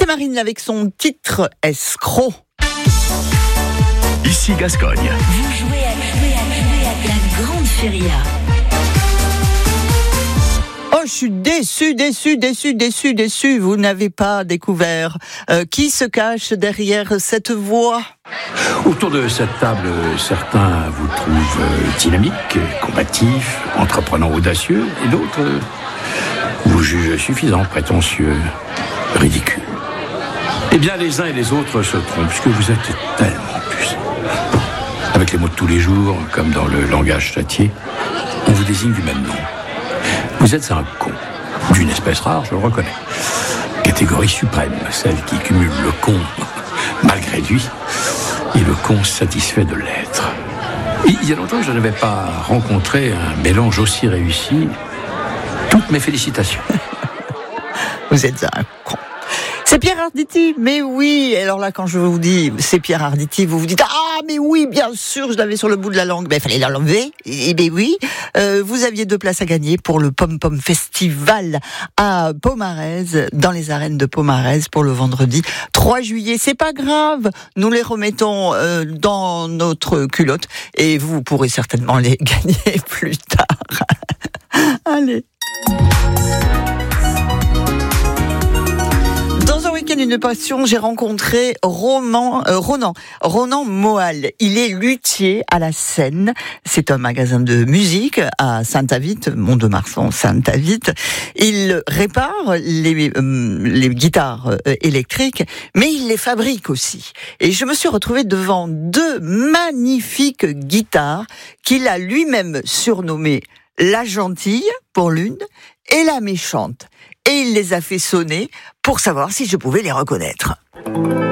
C'était Marine avec son titre Escroc. Ici Gascogne. Vous jouez à la grande feria. Oh, je suis déçu. Vous n'avez pas découvert qui se cache derrière cette voix. Autour de cette table, certains vous trouvent dynamique, combatif, entreprenant audacieux, et d'autres vous jugent suffisant, prétentieux, ridicule. Eh bien, les uns et les autres se trompent, puisque vous êtes tellement puissants. Avec les mots de tous les jours, comme dans le langage châtié, on vous désigne du même nom. Vous êtes un con, d'une espèce rare, je le reconnais. Catégorie suprême, celle qui cumule le con malgré lui et le con satisfait de l'être. Il y a longtemps que je n'avais pas rencontré un mélange aussi réussi. Toutes mes félicitations. Vous êtes un con. C'est Pierre Arditi, mais oui. Alors là, quand je vous dis c'est Pierre Arditi, vous vous dites ah mais oui, bien sûr, je l'avais sur le bout de la langue. Ben il fallait l'enlever. Et ben oui, vous aviez 2 places à gagner pour le Pom Pom Festival à Pomarez, dans les arènes de Pomarez pour le vendredi 3 juillet. C'est pas grave, nous les remettons dans notre culotte et vous pourrez certainement les gagner plus tard. Allez. Une passion, j'ai rencontré Ronan Moal. Il est luthier à la Seine. C'est un magasin de musique à Saint-Avit, Mont-de-Marsan, Saint-Avit. Il répare les guitares électriques, mais il les fabrique aussi. Et je me suis retrouvée devant 2 magnifiques guitares qu'il a lui-même surnommées la gentille pour l'une et la méchante. Et il les a fait sonner pour savoir si je pouvais les reconnaître.